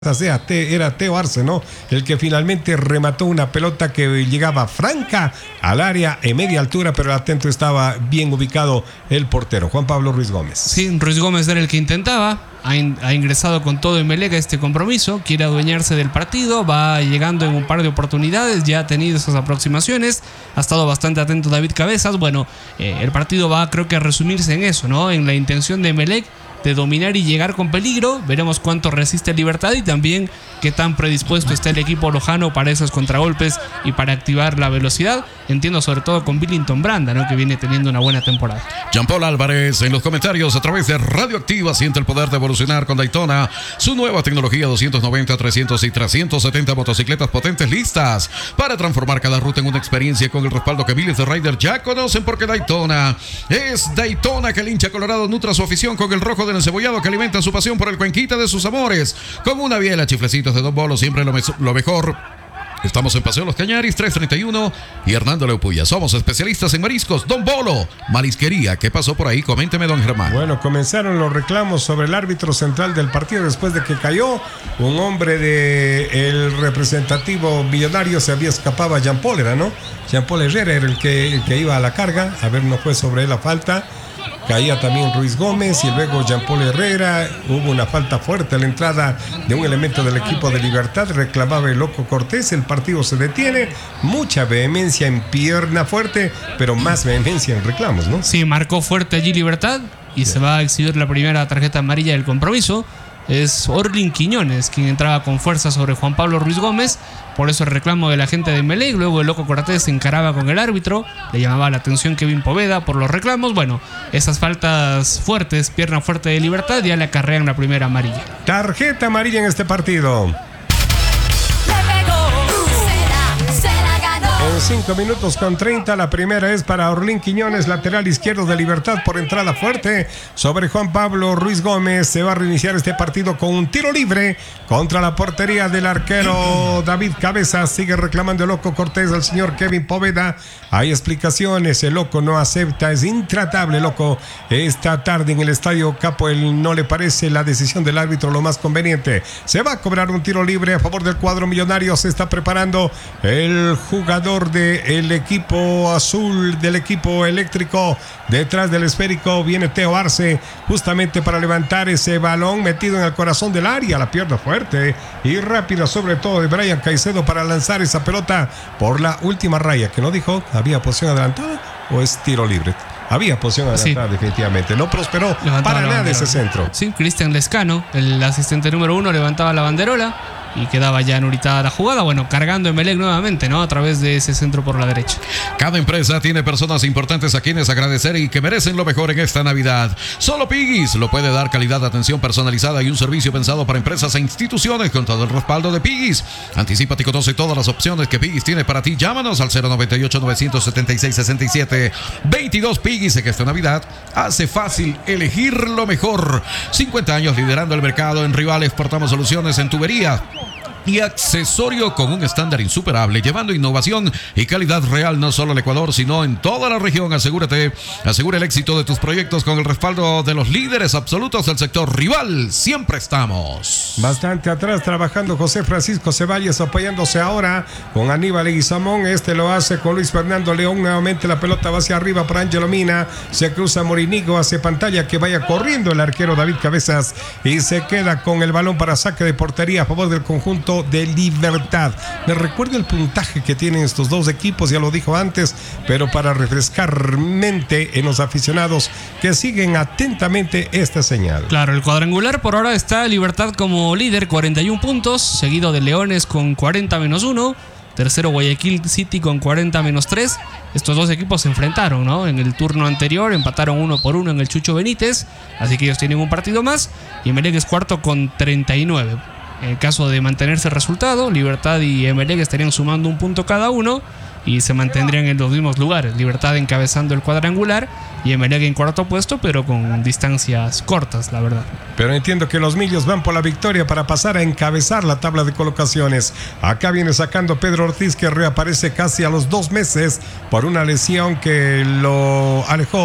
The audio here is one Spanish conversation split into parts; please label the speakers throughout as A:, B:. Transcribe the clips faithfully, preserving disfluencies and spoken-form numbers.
A: Era Teo Arce, ¿no? El que finalmente remató una pelota que llegaba franca al área en media altura, pero atento estaba bien ubicado el portero, Juan Pablo Ruiz Gómez.
B: Sí, Ruiz Gómez era el que intentaba, ha, in, ha ingresado con todo Emelec a este compromiso, quiere adueñarse del partido, va llegando en un par de oportunidades, ya ha tenido esas aproximaciones, ha estado bastante atento David Cabezas. Bueno, eh, el partido va creo que a resumirse en eso, ¿no? En la intención de Emelec de dominar y llegar con peligro. Veremos cuánto resiste Libertad y también qué tan predispuesto está el equipo lojano para esos contragolpes y para activar la velocidad. Entiendo sobre todo con Billington Branda, ¿no? Que viene teniendo una buena temporada.
C: Jean Paul Álvarez en los comentarios a través de Radioactiva. Siente el poder de evolucionar con Daytona, su nueva tecnología doscientos noventa, trescientos y trescientos setenta motocicletas potentes listas para transformar cada ruta en una experiencia con el respaldo que miles de riders ya conocen, porque Daytona es Daytona, que el hincha colorado nutra su afición con el rojo del encebollado que alimenta su pasión por el cuenquita de sus amores. Con una biela, chiflecitos de Don Bolo, siempre lo, me lo mejor. Estamos en Paseo Los Cañaris, trescientos treinta y uno y Hernando Leupuya. Somos especialistas en mariscos. Don Bolo, marisquería. ¿Qué pasó por ahí? Coménteme, don Germán.
A: Bueno, comenzaron los reclamos sobre el árbitro central del partido después de que cayó un hombre del representativo millonario. Se había escapado a Jean Paul, ¿era, no? Jean Paul Herrera era el que, el que iba a la carga. A ver, no fue sobre él la falta. Caía también Ruiz Gómez y luego Jean Paul Herrera. Hubo una falta fuerte a la entrada de un elemento del equipo de Libertad. Reclamaba el Loco Cortés. El partido se detiene. Mucha vehemencia en pierna fuerte, pero más vehemencia en reclamos, ¿no?
B: Sí, marcó fuerte allí Libertad y se va a exhibir la primera tarjeta amarilla del compromiso. Es Orlin Quiñones quien entraba con fuerza sobre Juan Pablo Ruiz Gómez. Por eso el reclamo de la gente de Emelec. Luego el Loco Cortés se encaraba con el árbitro, le llamaba la atención Kevin Poveda por los reclamos. Bueno, esas faltas fuertes, pierna fuerte de Libertad, ya le acarrean la primera amarilla.
A: Tarjeta amarilla en este partido. En cinco minutos con treinta, la primera es para Orlin Quiñones, lateral izquierdo de Libertad, por entrada fuerte sobre Juan Pablo Ruiz Gómez. Se va a reiniciar este partido con un tiro libre contra la portería del arquero David Cabezas. Sigue reclamando el Loco Cortés al señor Kevin Poveda. Hay explicaciones, el Loco no acepta, es intratable, Loco. Esta tarde en el Estadio Capo, él no le parece la decisión del árbitro lo más conveniente. Se va a cobrar un tiro libre a favor del cuadro millonario. Se está preparando el jugador del equipo azul, del equipo eléctrico. Detrás del esférico viene Teo Arce justamente para levantar ese balón metido en el corazón del área. La pierna fuerte y rápida, sobre todo de Brian Caicedo, para lanzar esa pelota por la última raya, que no dijo, ¿había posición adelantada o es tiro libre? Había posición adelantada, sí. Definitivamente. No prosperó levantaba para nada ese centro.
B: Sí, Cristian Lescano, el asistente número uno, levantaba la banderola y quedaba ya anulitada la jugada. Bueno, cargando Emelec nuevamente, ¿no? A través de ese centro por la derecha.
C: Cada empresa tiene personas importantes a quienes agradecer y que merecen lo mejor en esta Navidad. Solo Piggy's lo puede dar: calidad de atención personalizada y un servicio pensado para empresas e instituciones con todo el respaldo de Piggy's. Anticípate y conoce todas las opciones que Piggy's tiene para ti. Llámanos al cero noventa y ocho, novecientos setenta y seis, sesenta y siete veintidós. Piggy's, que esta Navidad hace fácil elegir lo mejor. cincuenta años liderando el mercado en Rivales. Portamos soluciones en tubería y accesorio con un estándar insuperable, llevando innovación y calidad real no solo al Ecuador, sino en toda la región. Asegúrate, asegura el éxito de tus proyectos con el respaldo de los líderes absolutos del sector. Rival, siempre estamos.
A: Bastante atrás trabajando José Francisco Ceballos, apoyándose ahora con Aníbal Leguizamón. Este lo hace con Luis Fernando León. Nuevamente la pelota va hacia arriba para Ángelo Mina. Se cruza Morinigo, hace pantalla que vaya corriendo el arquero David Cabezas y se queda con el balón para saque de portería a favor del conjunto de Libertad. Me recuerda el puntaje que tienen estos dos equipos, ya lo dijo antes, pero para refrescar mente en los aficionados que siguen atentamente esta señal.
B: Claro, el cuadrangular por ahora está Libertad como líder, cuarenta y uno puntos, seguido de Leones con cuarenta menos uno. Tercero Guayaquil City con cuarenta menos tres. Estos dos equipos se enfrentaron, ¿no? En el turno anterior empataron uno por uno en el Chucho Benítez, así que ellos tienen un partido más. Y Emelec es cuarto con treinta y nueve. En el caso de mantenerse el resultado, Libertad y Emelec estarían sumando un punto cada uno y se mantendrían en los mismos lugares. Libertad encabezando el cuadrangular y Emelec en cuarto puesto, pero con distancias cortas, la verdad.
A: Pero entiendo que los millos van por la victoria para pasar a encabezar la tabla de colocaciones. Acá viene sacando Pedro Ortiz, que reaparece casi a los dos meses por una lesión que lo alejó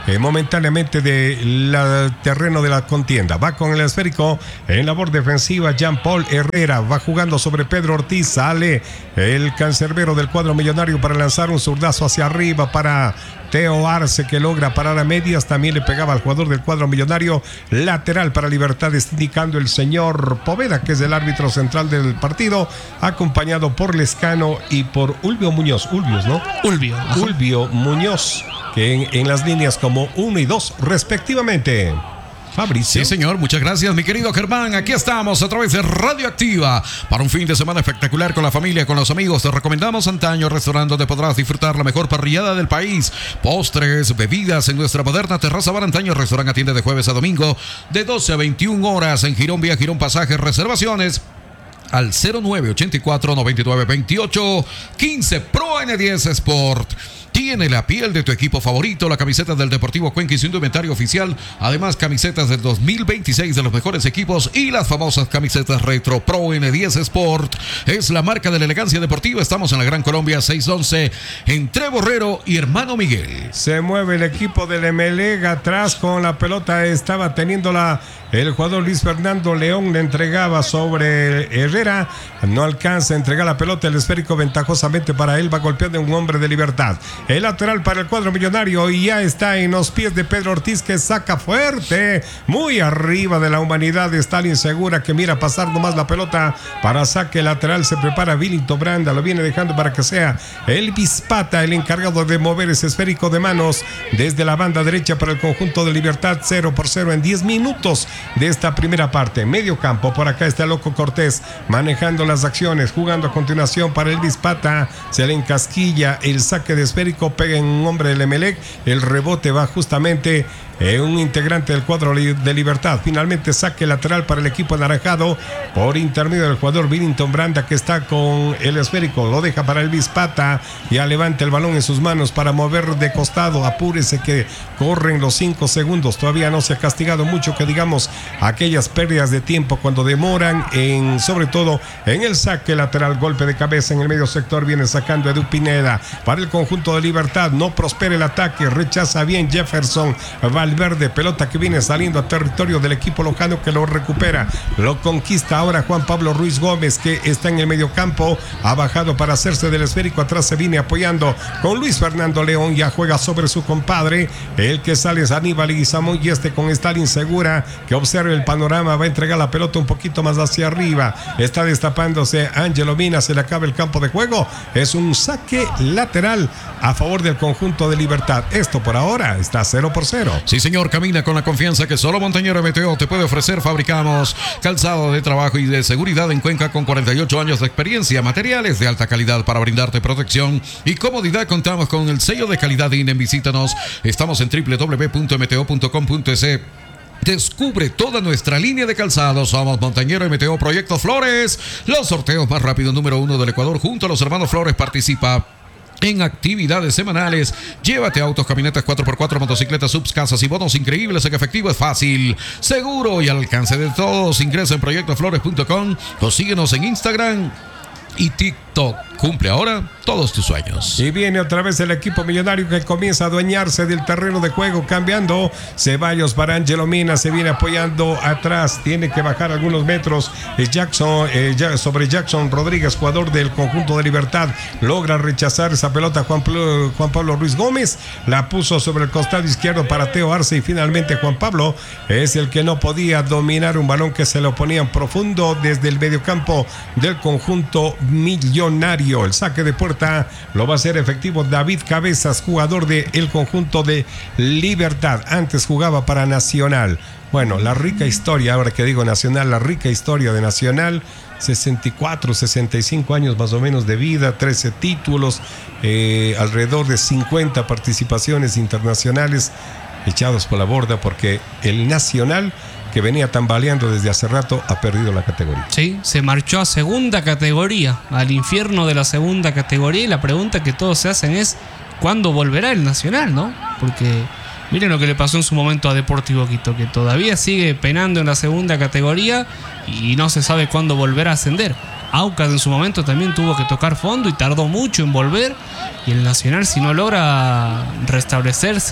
A: eh, momentáneamente del terreno de la contienda. Va con el esférico en labor defensiva Jean-Paul Herrera, va jugando sobre Pedro Ortiz, sale el cancerbero del cuadro millonario para lanzar un zurdazo hacia arriba para Teo Arce, que logra parar a medias. También le pegaba al jugador del cuadro millonario. Lateral para Libertad, está indicando el señor Poveda, que es el árbitro central del partido, acompañado por Lescano y por Ulvio Muñoz. Ulvios, ¿no?
B: Ulvio. Ajá.
A: Ulvio Muñoz, que en, en las líneas como uno y dos respectivamente. Fabricio.
C: Sí, señor, muchas gracias, mi querido Germán. Aquí estamos a través de Radioactiva para un fin de semana espectacular con la familia, con los amigos. Te recomendamos Antaño Restaurante, donde podrás disfrutar la mejor parrillada del país, postres, bebidas en nuestra moderna terraza bar. Antaño Restaurante atiende de jueves a domingo de doce a veintiuna horas en Girón, vía Girón Pasaje. Reservaciones al cero nueve ochenta y cuatro noventa y nueve veintiocho quince. Pro N diez Sport. Tiene la piel de tu equipo favorito, la camiseta del Deportivo Cuenca y su indumentario oficial. Además, camisetas del dos mil veintiséis de los mejores equipos y las famosas camisetas retro. Pro N diez Sport es la marca de la elegancia deportiva. Estamos en la Gran Colombia seiscientos once entre Borrero y Hermano Miguel.
A: Se mueve el equipo del Emelec atrás con la pelota. Estaba teniéndola el jugador Luis Fernando León, le entregaba sobre Herrera. No alcanza a entregar la pelota. El esférico ventajosamente para él, va golpeando a un hombre de Libertad. El lateral para el cuadro millonario y ya está en los pies de Pedro Ortiz, que saca fuerte, muy arriba de la humanidad. Está insegura, que mira pasar nomás la pelota para saque lateral. Se prepara Willington Branda, lo viene dejando para que sea el Bispata el encargado de mover ese esférico de manos desde la banda derecha para el conjunto de Libertad. Cero por cero en diez minutos de esta primera parte. Medio campo, por acá está Loco Cortés manejando las acciones, jugando a continuación para el Bispata. Se le encasquilla el saque de esférico, pega en un hombre del Emelec. El rebote va justamente eh, un integrante del cuadro de Libertad. Finalmente saque lateral para el equipo anaranjado por intermedio del jugador Willington Branda, que está con el esférico, lo deja para el Bispata. Ya levanta el balón en sus manos para mover de costado. Apúrese que corren los cinco segundos. Todavía no se ha castigado mucho, que digamos, aquellas pérdidas de tiempo cuando demoran, en sobre todo en el saque lateral. Golpe de cabeza en el medio sector, viene sacando Edu Pineda para el conjunto de Libertad. No prospera el ataque, rechaza bien Jefferson Valverde, pelota que viene saliendo a territorio del equipo lojano, que lo recupera, lo conquista ahora Juan Pablo Ruiz Gómez, que está en el medio campo, ha bajado para hacerse del esférico. Atrás se viene apoyando con Luis Fernando León, ya juega sobre su compadre, el que sale es Aníbal Iguizamón, y este con Stalin Segura, que observa el panorama, va a entregar la pelota un poquito más hacia arriba. Está destapándose Ángelo Mina, se le acaba el campo de juego. Es un saque lateral a favor del conjunto de Libertad. Esto por ahora está cero por cero.
C: Sí, señor, camina con la confianza que solo Montañero M T O te puede ofrecer. Fabricamos calzado de trabajo y de seguridad en Cuenca con cuarenta y ocho años de experiencia, materiales de alta calidad para brindarte protección y comodidad. Contamos con el sello de calidad I N E M. Visítanos. Estamos en doble u doble u doble u punto m t o punto com punto e s. Descubre toda nuestra línea de calzados. Somos Montañero M T O Proyecto Flores, los sorteos más rápidos número uno del Ecuador. Junto a los hermanos Flores participa en actividades semanales. Llévate autos, camionetas cuatro por cuatro, motocicletas, subs, casas y bonos increíbles en efectivo. Es fácil, seguro y al alcance de todos. Ingresa en proyecto flores punto com o síguenos en Instagram y TikTok. Cumple ahora todos tus sueños.
A: Y viene otra vez el equipo millonario, que comienza a adueñarse del terreno de juego, cambiando Ceballos para Ángelo Mina, se viene apoyando atrás, tiene que bajar algunos metros Jackson, eh, ya, sobre Jackson Rodríguez, jugador del conjunto de Libertad. Logra rechazar esa pelota Juan Pablo, Juan Pablo Ruiz Gómez, la puso sobre el costado izquierdo para Teo Arce, y finalmente Juan Pablo es el que no podía dominar un balón que se lo ponían profundo desde el mediocampo del conjunto millonario. El saque de puerta lo va a hacer efectivo David Cabezas, jugador del conjunto de Libertad. Antes jugaba para Nacional. Bueno, la rica historia, ahora que digo Nacional, la rica historia de Nacional: sesenta y cuatro, sesenta y cinco años más o menos de vida, trece títulos, eh, alrededor de cincuenta participaciones internacionales echados por la borda, porque el Nacional, que venía tambaleando desde hace rato, ha perdido la categoría.
B: Sí, se marchó a segunda categoría, al infierno de la segunda categoría, y la pregunta que todos se hacen es: ¿cuándo volverá el Nacional, no? Porque miren lo que le pasó en su momento a Deportivo Quito, que todavía sigue penando en la segunda categoría y no se sabe cuándo volverá a ascender. Aucas en su momento también tuvo que tocar fondo y tardó mucho en volver, y el Nacional, si no logra restablecerse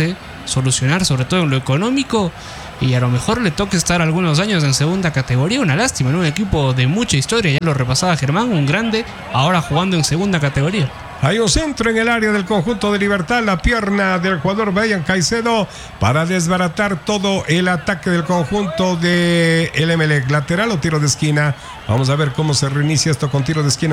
B: solucionar, sobre todo en lo económico, y a lo mejor le toca estar algunos años en segunda categoría. Una lástima, ¿no? Un equipo de mucha historia, ya lo repasaba Germán, un grande, ahora jugando en segunda categoría.
A: Hay un centro en el área del conjunto de Libertad, la pierna del jugador Brian Caicedo para desbaratar todo el ataque del conjunto de el Emelec. Lateral o tiro de esquina. Vamos a ver cómo se reinicia esto con tiro de esquina.